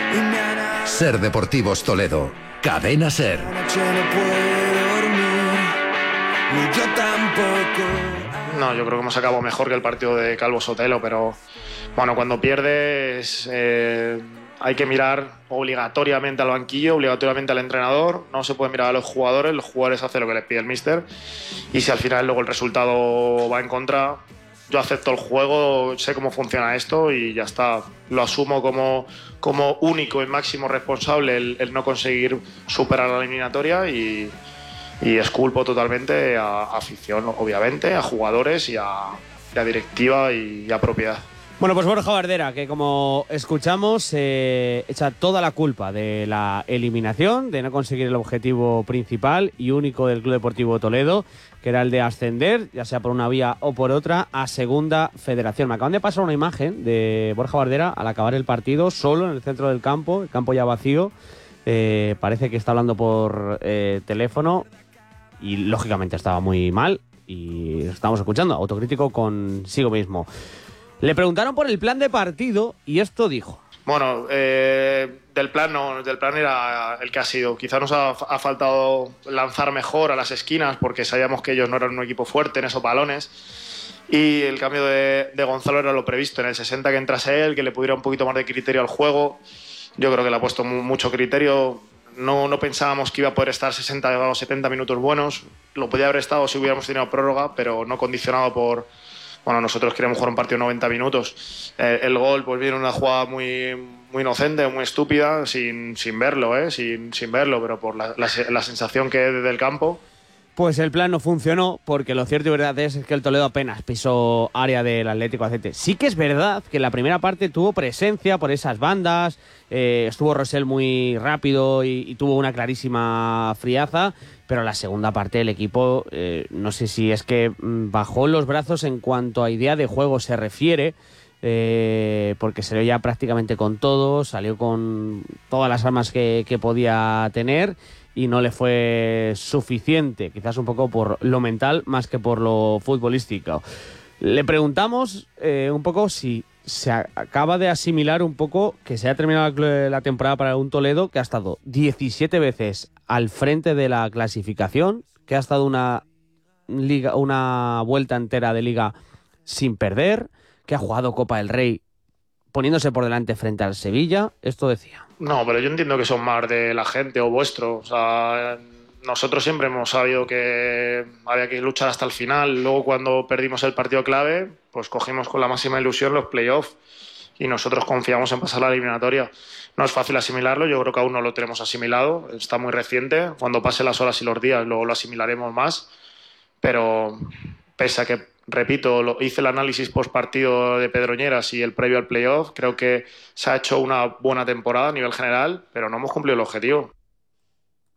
Ser Deportivos Toledo, Cadena Ser. No, yo creo que hemos acabado mejor que el partido de Calvo Sotelo, pero bueno, cuando pierdes hay que mirar obligatoriamente al banquillo, obligatoriamente al entrenador, no se puede mirar a los jugadores hacen lo que les pide el míster, y si al final luego el resultado va en contra, yo acepto el juego, sé cómo funciona esto y ya está, lo asumo como único y máximo responsable el no conseguir superar la eliminatoria y exculpo totalmente a afición, obviamente, a jugadores y a directiva y a propiedad. Bueno, pues Borja Bardera, que como escuchamos, echa toda la culpa de la eliminación, de no conseguir el objetivo principal y único del Club Deportivo Toledo, que era el de ascender, ya sea por una vía o por otra, a Segunda Federación. Me acaban de pasar una imagen de Borja Bardera al acabar el partido, solo en el centro del campo, el campo ya vacío. Parece que está hablando por teléfono y lógicamente estaba muy mal y estamos escuchando, autocrítico consigo mismo. Le preguntaron por el plan de partido y esto dijo. Bueno, del plan era el que ha sido. Quizá nos ha faltado lanzar mejor a las esquinas porque sabíamos que ellos no eran un equipo fuerte en esos balones. Y el cambio de Gonzalo era lo previsto. En el 60 que entrase él, que le pudiera un poquito más de criterio al juego. Yo creo que le ha puesto mucho criterio. No pensábamos que iba a poder estar 60 o 70 minutos buenos. Lo podía haber estado si hubiéramos tenido prórroga, pero no condicionado por... Bueno, nosotros queríamos jugar un partido de 90 minutos. El gol pues viene una jugada muy inocente, muy estúpida, sin verlo, sin verlo, pero por la sensación que es desde el campo. Pues el plan no funcionó, porque lo cierto y verdad es que el Toledo apenas pisó área del Atlético Albacete. Sí que es verdad que en la primera parte tuvo presencia por esas bandas, estuvo Rosell muy rápido y tuvo una clarísima friaza, pero en la segunda parte el equipo, no sé si es que bajó los brazos en cuanto a idea de juego se refiere, porque se le ya prácticamente con todo, salió con todas las armas que podía tener y no le fue suficiente, quizás un poco por lo mental más que por lo futbolístico. Le preguntamos un poco si se acaba de asimilar un poco que se ha terminado la temporada para un Toledo que ha estado 17 veces al frente de la clasificación, que ha estado una vuelta entera de liga sin perder, que ha jugado Copa del Rey poniéndose por delante frente al Sevilla. Esto decía. No, pero yo entiendo que son más de la gente o vuestro. O sea, nosotros siempre hemos sabido que había que luchar hasta el final. Luego, cuando perdimos el partido clave, pues cogimos con la máxima ilusión los playoffs y nosotros confiamos en pasar la eliminatoria. No es fácil asimilarlo, yo creo que aún no lo tenemos asimilado. Está muy reciente. Cuando pasen las horas y los días, luego lo asimilaremos más. Pero pese a que, repito, hice el análisis post partido de Pedroñeras y el previo al playoff, creo que se ha hecho una buena temporada a nivel general, pero no hemos cumplido el objetivo.